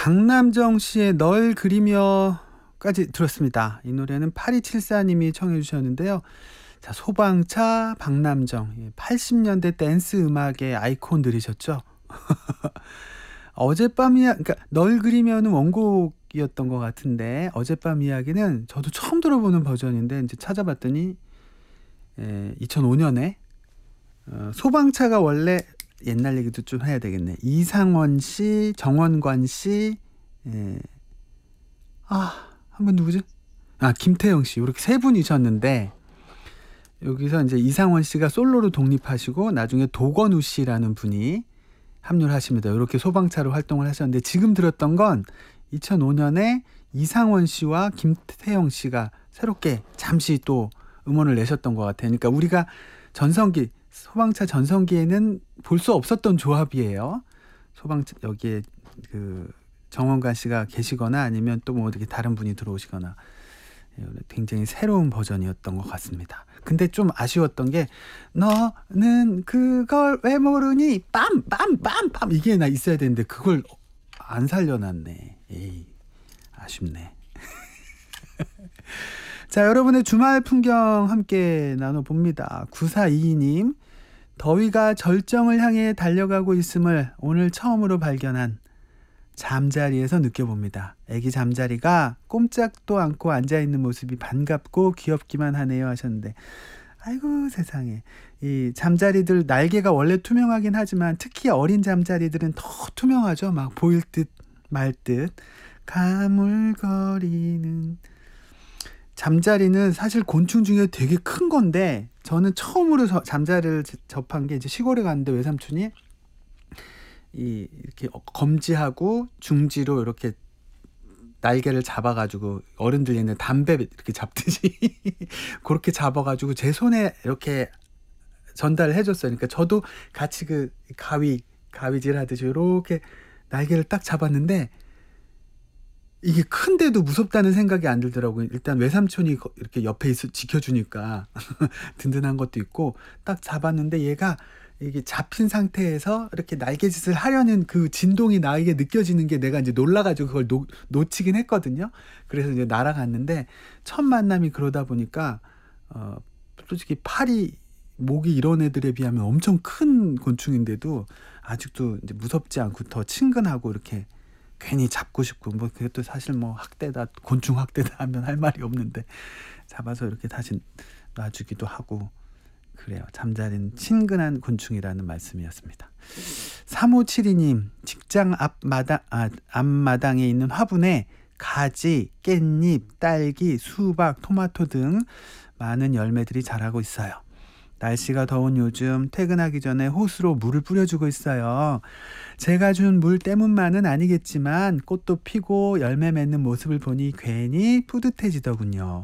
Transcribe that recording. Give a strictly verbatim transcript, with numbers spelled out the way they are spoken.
박남정 씨의 널 그리며까지 들었습니다. 이 노래는 팔이칠사 님이 청해 주셨는데요. 자, 소방차, 박남정. 팔십 년대 댄스 음악의 아이콘들이셨죠. 어젯밤 이야, 그러니까 널 그리며는 원곡이었던 것 같은데, 어젯밤 이야기는 저도 처음 들어보는 버전인데, 이제 찾아봤더니, 에, 이천오 년에, 어, 소방차가 원래 옛날 얘기도 좀 해야 되겠네. 이상원 씨, 정원관 씨, 에, 아, 한 분 누구죠? 아, 김태영 씨. 이렇게 세 분이셨는데, 여기서 이제 이상원 씨가 솔로로 독립하시고, 나중에 도건우 씨라는 분이 합류를 하십니다. 이렇게 소방차로 활동을 하셨는데, 지금 들었던 건 이천오 년에 이상원 씨와 김태영 씨가 새롭게 잠시 또 음원을 내셨던 것 같아요. 그러니까 우리가 전성기, 소방차 전성기에는 볼 수 없었던 조합이에요. 소방차, 여기에 그 정원관 씨가 계시거나 아니면 또 뭐 어떻게 다른 분이 들어오시거나, 굉장히 새로운 버전이었던 것 같습니다. 근데 좀 아쉬웠던 게, 너는 그걸 왜 모르니 빰빰빰빰 이게 나 있어야 되는데 그걸 안 살려놨네. 에이, 아쉽네. 자, 여러분의 주말 풍경 함께 나눠봅니다. 구사이이 님, 더위가 절정을 향해 달려가고 있음을 오늘 처음으로 발견한 잠자리에서 느껴봅니다. 애기 잠자리가 꼼짝도 않고 앉아있는 모습이 반갑고 귀엽기만 하네요 하셨는데, 아이고 세상에. 이 잠자리들 날개가 원래 투명하긴 하지만 특히 어린 잠자리들은 더 투명하죠. 막 보일 듯 말 듯. 가물거리는 잠자리는 사실 곤충 중에 되게 큰 건데, 저는 처음으로 저, 잠자리를 접한 게 이제 시골에 갔는데 외삼촌이 이 이렇게 검지하고 중지로 이렇게 날개를 잡아가지고, 어른들 얘는 담배 이렇게 잡듯이 그렇게 잡아가지고 제 손에 이렇게 전달을 해줬어요. 그러니까 저도 같이 그 가위 가위질 하듯이 이렇게 날개를 딱 잡았는데, 이게 큰데도 무섭다는 생각이 안 들더라고요. 일단 외삼촌이 이렇게 옆에 있어 지켜주니까 든든한 것도 있고, 딱 잡았는데 얘가 이게 잡힌 상태에서 이렇게 날개짓을 하려는 그 진동이 나에게 느껴지는 게, 내가 이제 놀라가지고 그걸 놓, 놓치긴 했거든요. 그래서 이제 날아갔는데, 첫 만남이 그러다 보니까 어, 솔직히 팔이, 목이 이런 애들에 비하면 엄청 큰 곤충인데도 아직도 이제 무섭지 않고 더 친근하고, 이렇게 괜히 잡고 싶고, 뭐 그것도 사실 뭐 학대다, 곤충 학대다 하면 할 말이 없는데, 잡아서 이렇게 다시 놔주기도 하고 그래요. 잠자리는 친근한 곤충이라는 말씀이었습니다. 삼오칠이 님, 직장 앞마당, 아, 앞마당에 있는 화분에 가지, 깻잎, 딸기, 수박, 토마토 등 많은 열매들이 자라고 있어요. 날씨가 더운 요즘 퇴근하기 전에 호스로 물을 뿌려주고 있어요. 제가 준 물 때문만은 아니겠지만 꽃도 피고 열매 맺는 모습을 보니 괜히 뿌듯해지더군요.